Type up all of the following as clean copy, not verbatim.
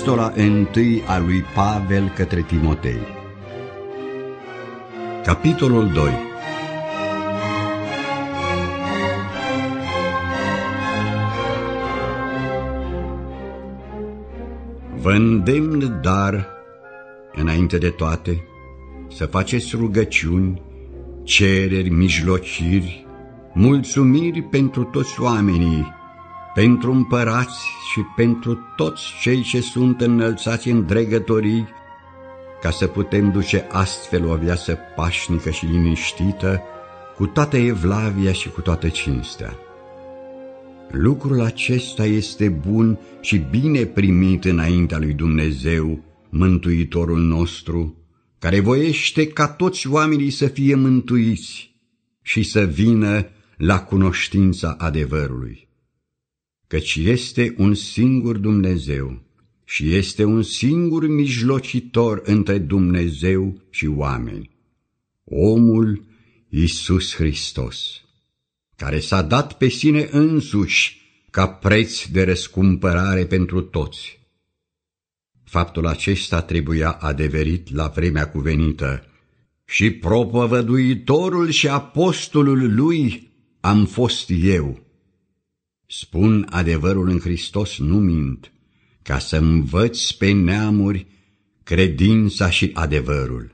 Epistola 1 a lui Pavel către Timotei. Capitolul 2. Vă îndemn, dar, înainte de toate, să faceți rugăciuni, cereri, mijlociri, mulțumiri pentru toți oamenii, pentru împărați și pentru toți cei ce sunt înălțați în dregătorii, ca să putem duce astfel o viață pașnică și liniștită, cu toată evlavia și cu toată cinstea. Lucrul acesta este bun și bine primit înaintea lui Dumnezeu, Mântuitorul nostru, care voiește ca toți oamenii să fie mântuiți și să vină la cunoștința adevărului. Căci este un singur Dumnezeu și este un singur mijlocitor între Dumnezeu și oameni, omul Iisus Hristos, care s-a dat pe sine însuși ca preț de răscumpărare pentru toți. Faptul acesta trebuia adeverit la vremea cuvenită și propovăduitorul și apostolul lui am fost eu. Spun adevărul în Hristos, nu mint, ca să învăț pe neamuri credința și adevărul.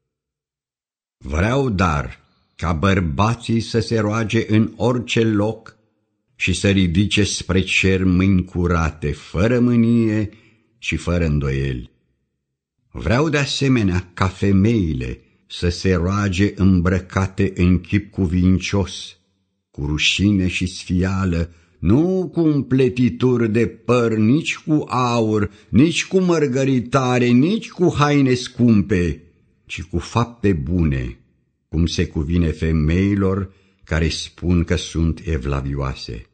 Vreau, dar, ca bărbații să se roage în orice loc și să ridice spre cer mâini curate, fără mânie și fără îndoieli. Vreau de asemenea ca femeile să se roage îmbrăcate în chip cuvincios, cu rușine și sfială, nu cu împletituri de păr, nici cu aur, nici cu mărgăritare, nici cu haine scumpe, ci cu fapte bune, cum se cuvine femeilor care spun că sunt evlavioase.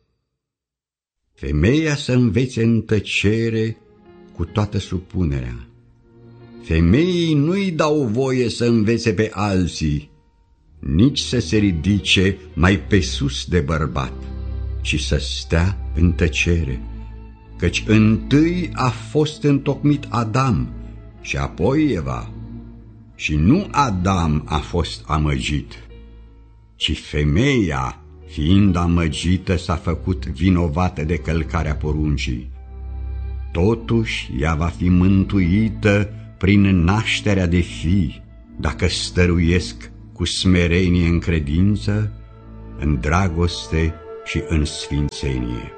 Femeia să învețe în tăcere cu toată supunerea. Femeii nu-i dau voie să învețe pe alții, nici să se ridice mai pe sus de bărbat, ci să stea în tăcere, căci întâi a fost întocmit Adam și apoi Eva, și nu Adam a fost amăgit, ci femeia, fiind amăgită, s-a făcut vinovată de călcarea poruncii. Totuși, ea va fi mântuită prin nașterea de fii, dacă stăruiesc cu smerenie în credință, în dragoste și în sfințenie.